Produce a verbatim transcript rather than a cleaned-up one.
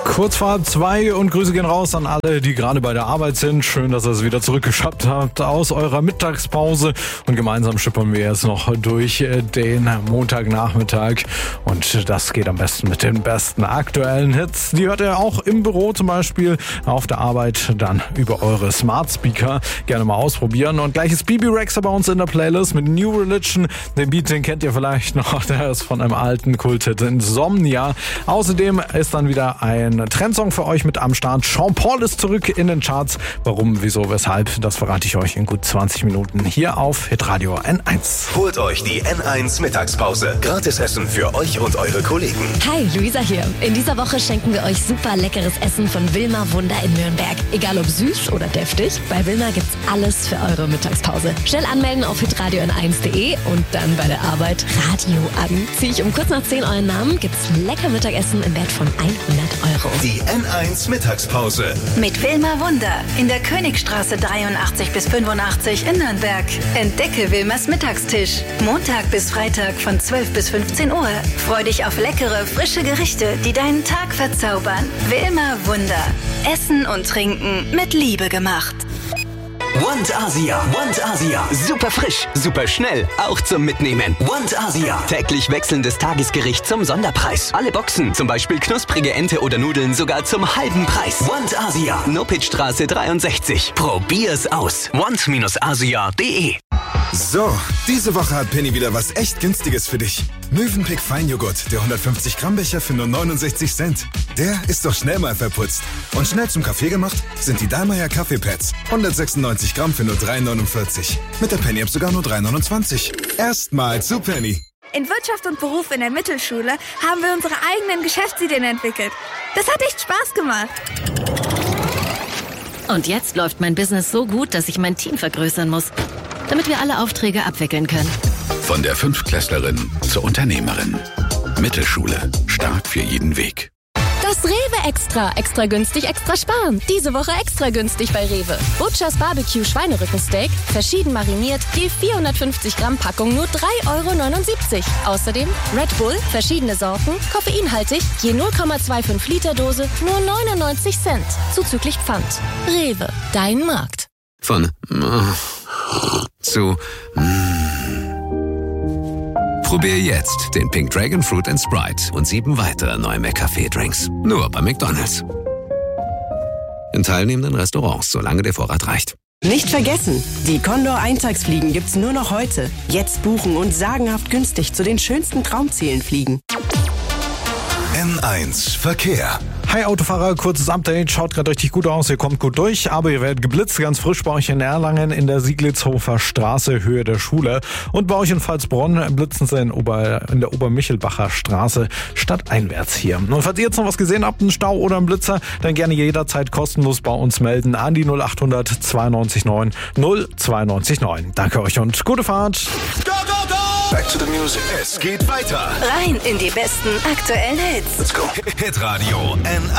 Kurz vor halb zwei und Grüße gehen raus an alle, die gerade bei der Arbeit sind. Schön, dass ihr es wieder zurückgeschafft habt aus eurer Mittagspause. Und gemeinsam schippern wir jetzt noch durch den Montagnachmittag. Und das geht am besten mit den besten aktuellen Hits. Die hört ihr auch im Büro zum Beispiel, auf der Arbeit, dann über eure Smart Speaker. Gerne mal ausprobieren. Und gleich ist B B Rexha bei uns in der Playlist mit New Religion. Den Beat, den kennt ihr vielleicht noch. Der ist von einem alten Kulthit Insomnia. Außerdem ist dann wieder ein Trendsong für euch mit am Start. Sean Paul ist zurück in den Charts. Warum, wieso, weshalb, das verrate ich euch in gut zwanzig Minuten hier auf Hitradio N eins. Holt euch die N eins Mittagspause. Gratis Essen für euch und eure Kollegen. Hi, Luisa hier. In dieser Woche schenken wir euch super leckeres Essen von Wilma Wunder in Nürnberg. Egal ob süß oder deftig, bei Wilma gibt's alles für eure Mittagspause. Schnell anmelden auf hitradio n eins punkt de und dann bei der Arbeit Radio an. Zieh ich um kurz nach zehn euren Namen, gibt's lecker Mittagessen im Wert von hundert Euro. Die N eins Mittagspause. Mit Wilma Wunder in der Königstraße dreiundachtzig bis fünfundachtzig in Nürnberg. Entdecke Wilmas Mittagstisch. Montag bis Freitag von zwölf bis fünfzehn Uhr. Freu dich auf leckere, frische Gerichte, die deinen Tag verzaubern. Wilma Wunder. Essen und Trinken mit Liebe gemacht. Want Asia, Want Asia. Super frisch, super schnell, auch zum Mitnehmen. Want Asia. Täglich wechselndes Tagesgericht zum Sonderpreis. Alle Boxen, zum Beispiel knusprige Ente oder Nudeln, sogar zum halben Preis. Want Asia. Nopitzstraße dreiundsechzig. Probier's aus. want asia punkt de. So, diese Woche hat Penny wieder was echt Günstiges für dich. Mövenpick Feinjoghurt, der hundertfünfzig Gramm Becher für nur neunundsechzig Cent. Der ist doch schnell mal verputzt. Und schnell zum Kaffee gemacht sind die Dallmayr Kaffeepads. hundertsechsundneunzig Gramm für nur drei neunundvierzig. Mit der Penny App sogar nur drei neunundzwanzig. Erstmal zu Penny. In Wirtschaft und Beruf in der Mittelschule haben wir unsere eigenen Geschäftsideen entwickelt. Das hat echt Spaß gemacht. Und jetzt läuft mein Business so gut, dass ich mein Team vergrößern muss, damit wir alle Aufträge abwickeln können. Von der Fünftklässlerin zur Unternehmerin. Mittelschule. Start für jeden Weg. Das Rewe Extra. Extra günstig, extra sparen. Diese Woche extra günstig bei Rewe. Butchers Barbecue Schweinerückensteak, verschieden mariniert, je vierhundertfünfzig Gramm Packung nur drei Euro neunundsiebzig. Außerdem Red Bull, verschiedene Sorten, koffeinhaltig, je null Komma fünfundzwanzig Liter Dose, nur neunundneunzig Cent. Zuzüglich Pfand. Rewe, dein Markt. Von äh, zu mh. Probier jetzt den Pink Dragon Fruit and Sprite und sieben weitere neue McCafé-Drinks. Nur bei McDonald's. In teilnehmenden Restaurants, solange der Vorrat reicht. Nicht vergessen, die Condor Eintagsfliegen gibt's nur noch heute. Jetzt buchen und sagenhaft günstig zu den schönsten Traumzielen fliegen. N eins Verkehr. Hi Autofahrer, kurzes Update. Schaut gerade richtig gut aus, ihr kommt gut durch, aber ihr werdet geblitzt, ganz frisch bei euch in Erlangen in der Sieglitzhofer Straße, Höhe der Schule. Und bei euch in Pfalzbronn blitzen sie in, Ober, in der Obermichelbacher Straße stadteinwärts hier. Und falls ihr jetzt noch was gesehen habt, einen Stau oder einen Blitzer, dann gerne jederzeit kostenlos bei uns melden an die null acht hundert zweiundneunzig neun null zweiundneunzig neun. Danke euch und gute Fahrt. Go, go, go! Back to the music. Es geht weiter. Rein in die besten aktuellen Hits. Let's go. Hitradio N